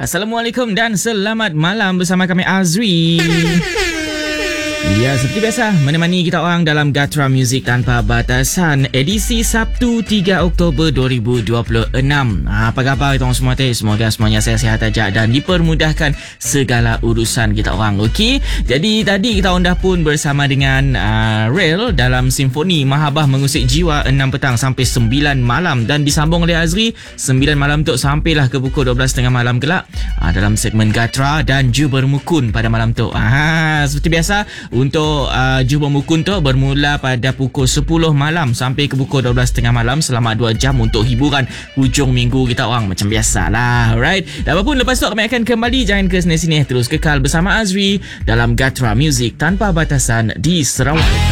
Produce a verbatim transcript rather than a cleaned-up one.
Assalamualaikum dan selamat malam bersama kami Azri. Ya, seperti biasa menemani kita orang dalam Gatra Music Tanpa Batasan edisi Sabtu tiga Oktober dua ribu dua puluh enam. Ha, apa khabar kita orang semua teh? Semoga semuanya sihat-sihat aja dan dipermudahkan segala urusan kita orang. Okey. Jadi tadi kita orang dah pun bersama dengan uh, Rail dalam Simfoni Mahabah Mengusik Jiwa enam petang sampai sembilan malam dan disambung oleh Azri sembilan malam tu sampailah ke pukul dua belas tiga puluh malam kelak uh, dalam segmen Gatra dan Ju Bermukun pada malam tu. Ha, seperti biasa untuk uh, Jumpa Mukun tu bermula pada pukul sepuluh malam sampai ke pukul dua belas tiga puluh malam selama dua jam untuk hiburan hujung minggu kita orang macam biasalah. Alright. Dan apapun lepas tu kami akan kembali, jangan ke sini-sini, terus kekal bersama Azri dalam Gatra Music Tanpa Batasan di Sarawak.